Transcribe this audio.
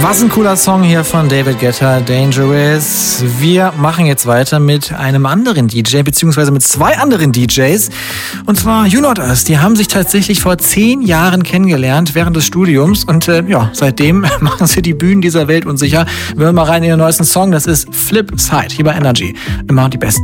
Was ein cooler Song hier von David Guetta, Dangerous. Wir machen jetzt weiter mit einem anderen DJ, beziehungsweise mit zwei anderen DJs. Und zwar You Not Us. Die haben sich tatsächlich vor 10 Jahren kennengelernt während des Studiums. Und seitdem machen sie die Bühnen dieser Welt unsicher. Wir hören mal rein in den neuesten Song. Das ist Flip Side hier bei Energy. Immer die besten